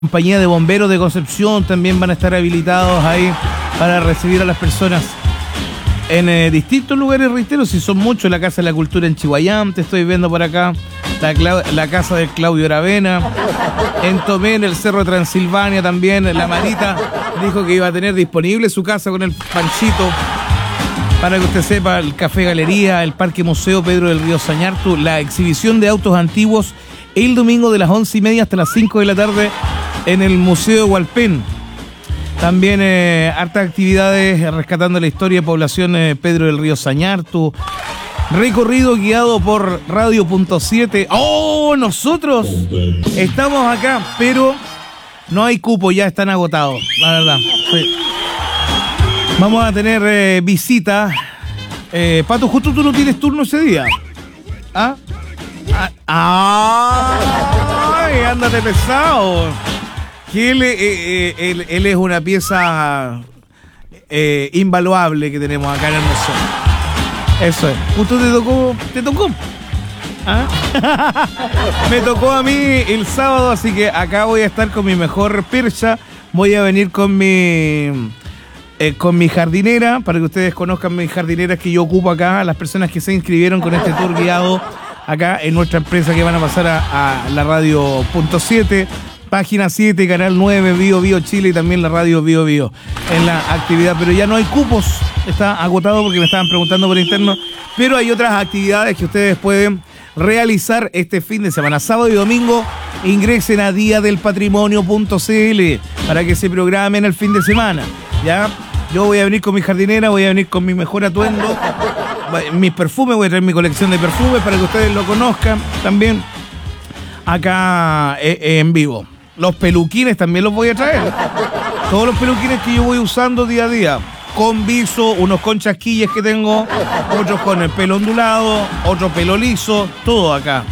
Compañía de Bomberos de Concepción también van a estar habilitados ahí para recibir a las personas en distintos lugares, reitero, si son muchos, la Casa de la Cultura en Chihuayán, te estoy viendo por acá, la casa de Claudio Aravena, en Tomé, en el Cerro de Transilvania también, la Marita dijo que iba a tener disponible su casa con el Panchito, para que usted sepa, el Café Galería, el Parque Museo Pedro del Río Sañartu, la exhibición de autos antiguos el domingo de las 11:30 hasta las 5 de la tarde en el Museo Hualpén. También hartas actividades rescatando la historia de población Pedro del Río Sañartu. Recorrido guiado por Radio.7. ¡Oh! Nosotros estamos acá, pero no hay cupo, ya están agotados, la verdad. Sí. Vamos a tener visita. Pato, justo tú no tienes turno ese día. ¿Ah? ¡Ay! Ándate pesado. Que él es una pieza invaluable que tenemos acá en el museo. Eso es. Justo te tocó. ¿Ah? Me tocó a mí el sábado, así que acá voy a estar con mi mejor percha. Voy a venir con mi jardinera, para que ustedes conozcan mis jardineras que yo ocupo acá, las personas que se inscribieron con este tour guiado acá en nuestra empresa, que van a pasar a la Radio.7. Página 7, Canal 9, Bio Chile, y también la radio Bio en la actividad. Pero ya no hay cupos, está agotado porque me estaban preguntando por interno. Pero hay otras actividades que ustedes pueden realizar este fin de semana. Sábado y domingo ingresen a diadelpatrimonio.cl para que se programen el fin de semana. ¿Ya? Yo voy a venir con mi jardinera, voy a venir con mi mejor atuendo, mis perfumes, voy a traer mi colección de perfumes para que ustedes lo conozcan también acá en vivo. Los peluquines también los voy a traer. Todos los peluquines que yo voy usando día a día. Con viso, unos con chasquillas que tengo, otros con el pelo ondulado, otro pelo liso, todo acá.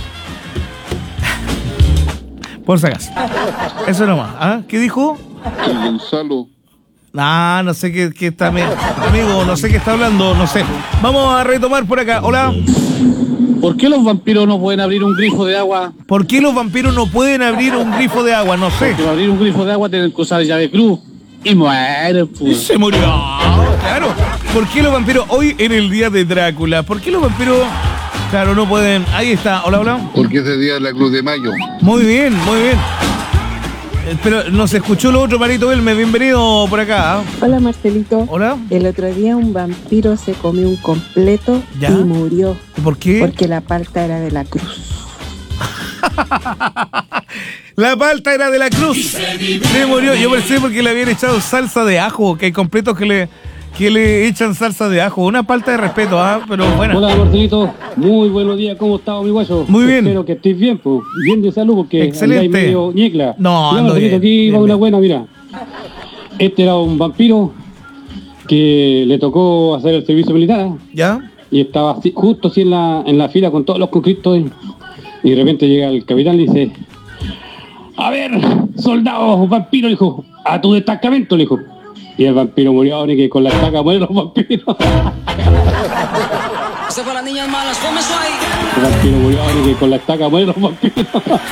Por si acaso. Eso nomás. ¿Ah? ¿Qué dijo? El Gonzalo. Ah, no sé qué está, amigo, no sé qué está hablando, no sé. Vamos a retomar por acá. Hola. ¿Por qué los vampiros no pueden abrir un grifo de agua? ¿Por qué los vampiros no pueden abrir un grifo de agua? No sé. Porque para abrir un grifo de agua tienen que usar llave cruz y mueren, Y pues. se murió. Claro. ¿Por qué los vampiros hoy en el día de Drácula? ¿Por qué los vampiros, claro, no pueden? Ahí está. Hola, hola. Porque es el día de la Cruz de Mayo. Muy bien, muy bien. Pero nos escuchó lo otro, Marito Belme. Bienvenido por acá. Hola, Marcelito. Hola. El otro día un vampiro se comió un completo ¿Ya? y murió. ¿Y por qué? Porque la palta era de la cruz. La palta era de la cruz. Se murió. Yo pensé porque le habían echado salsa de ajo, que hay completos que le echan salsa de ajo. Una falta de respeto, ¿ah? Pero bueno. Hola, Marcelito. Muy buenos días. ¿Cmo estás, mi guayo? Muy bien. Espero que estés bien, pues. Bien de salud, porque Excelente. andáis medio ñecla. No, ya, ando Marcelito, bien, aquí bien, va una bien. buena, mira. Este era un vampiro que le tocó hacer el servicio militar, ¿eh? ¿Ya? Y estaba justo así en la fila con todos los conscriptos. Y de repente llega el capitán y le dice: a ver, soldados, vampiro, le dijo, a tu destacamento, le dijo. Y el vampiro murió ahora, y que con la estaca mueren los vampiros. Eso para las niñas malas, fome ahí. El vampiro murió ahora, y que con la estaca mueren los vampiros.